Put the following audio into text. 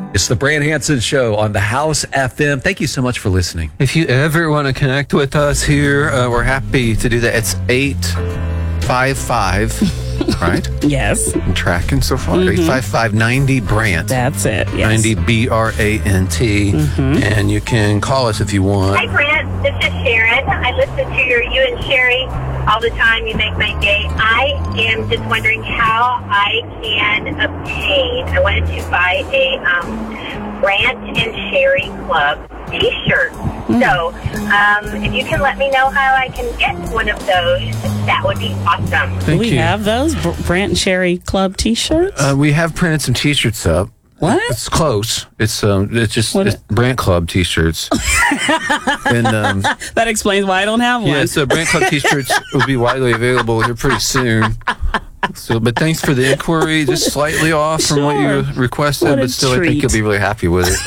It's the Brant Hansen Show on the House FM. Thank you so much for listening. If you ever want to connect with us here, we're happy to do that. It's 855, right? Yes. I'm tracking so far. 855-90-BRANT. That's it. Yes. 90 BRANT. And you can call us if you want. Hi, Brant. This is Sharon. I listen to you and Sherry all the time. You make my day. I am just wondering how I can obtain. I wanted to buy a Brant and Sherry Club T-shirt. So, if you can let me know how I can get one of those, that would be awesome. Do we have those Brant and Sherry Club T-shirts? We have printed some T-shirts up. What? It's close. It's Brant Club T-shirts. And that explains why I don't have one. yeah, so Brant Club T-shirts will be widely available here pretty soon. So, but thanks for the inquiry. Just slightly off from what you requested, What a but still, I think treat. you'll be really happy with it.